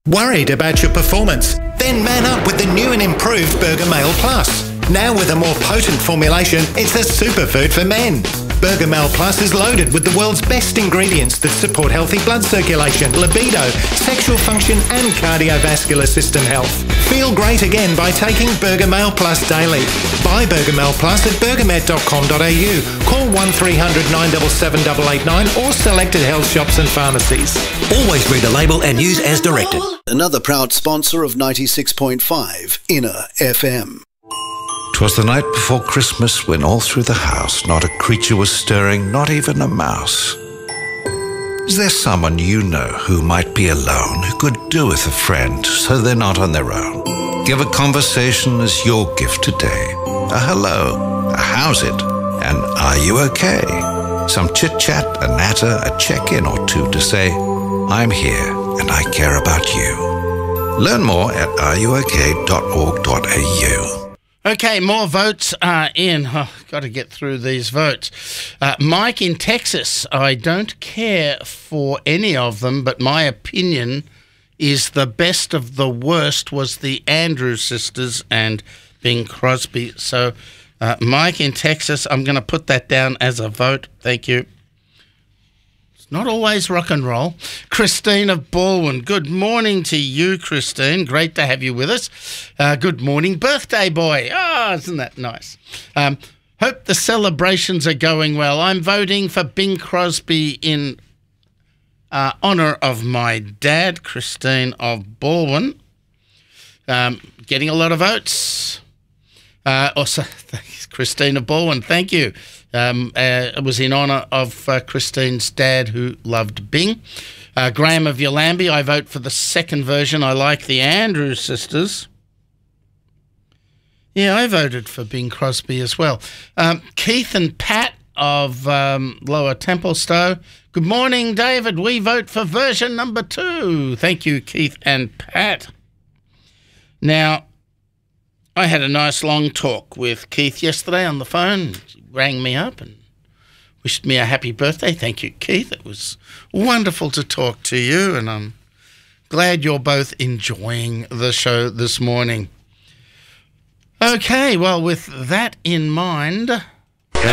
Worried about your performance? Then man up with the new and improved Burger Male Plus. Now with a more potent formulation, it's a superfood for men. Burger Male Plus is loaded with the world's best ingredients that support healthy blood circulation, libido, sexual function and cardiovascular system health. Feel great again by taking Burger Male Plus daily. Buy Burger Male Plus at burgermed.com.au. Call 1300 977 889 or selected health shops and pharmacies. Always read the label and use as directed. Another proud sponsor of 96.5 Inner FM. 'Twas the night before Christmas when all through the house not a creature was stirring, not even a mouse. Is there someone you know who might be alone, who could do with a friend so they're not on their own? Give a conversation as your gift today. A hello, a how's it, and are you okay? Some chit-chat, a natter, a check-in or two to say, I'm here and I care about you. Learn more at areyouok.org.au. Okay, more votes are in. Oh, got to get through these votes. Mike in Texas, I don't care for any of them, but my opinion is the best of the worst was the Andrews Sisters and Bing Crosby. So, Mike in Texas, I'm going to put that down as a vote. Thank you. Not always rock and roll. Christine of Baldwin. Good morning to you, Christine. Great to have you with us. Good morning, birthday boy. Oh, isn't that nice? Hope the celebrations are going well. I'm voting for Bing Crosby in honour of my dad, Christine of Baldwin. Getting a lot of votes. Also, Christine of Baldwin, thank you. It was in honour of Christine's dad who loved Bing. Graham of Yallambie, I vote for the second version. I like the Andrews Sisters. Yeah, I voted for Bing Crosby as well. Keith and Pat of Lower Templestowe. Good morning, David. We vote for version number 2. Thank you, Keith and Pat. Now, I had a nice long talk with Keith yesterday on the phone. He rang me up and wished me a happy birthday. Thank you, Keith. It was wonderful to talk to you, and I'm glad you're both enjoying the show this morning. Okay, well, with that in mind,